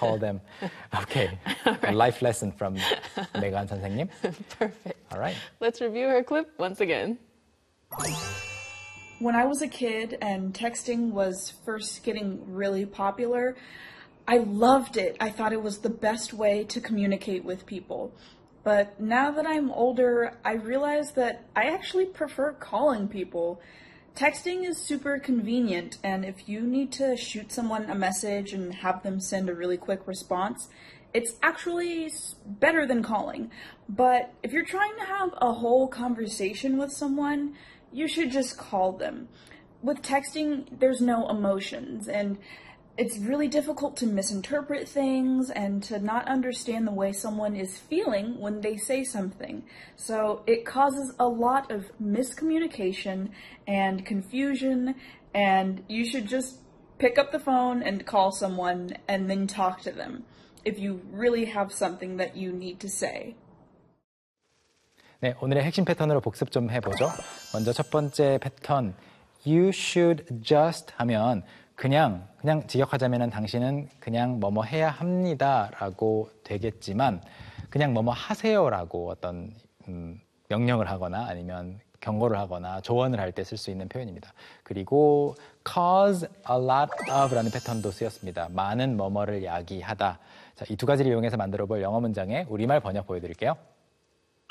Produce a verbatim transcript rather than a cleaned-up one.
call them. Okay, a life lesson from Megan 선생님. Perfect. All right. Let's review her clip once again. When I was a kid and texting was first getting really popular, I loved it. I thought it was the best way to communicate with people. But now that I'm older, I realize that I actually prefer calling people. Texting is super convenient, and if you need to shoot someone a message and have them send a really quick response, it's actually better than calling. But if you're trying to have a whole conversation with someone, you should just call them. With texting, there's no emotions, and it's really difficult to misinterpret things and to not understand the way someone is feeling when they say something. So it causes a lot of miscommunication and confusion, and you should just pick up the phone and call someone and then talk to them if you really have something that you need to say. 네, 오늘의 핵심 패턴으로 복습 좀 해보죠. 먼저 첫 번째 패턴, you should just 하면 그냥, 그냥 직역하자면 당신은 그냥 뭐뭐 해야 합니다라고 되겠지만 그냥 뭐뭐 하세요라고 어떤 음, 명령을 하거나 아니면 경고를 하거나 조언을 할 때 쓸 수 있는 표현입니다. 그리고 cause a lot of라는 패턴도 쓰였습니다. 많은 뭐뭐를 야기하다. 자, 이 두 가지를 이용해서 만들어 볼 영어 문장의 우리말 번역 보여드릴게요.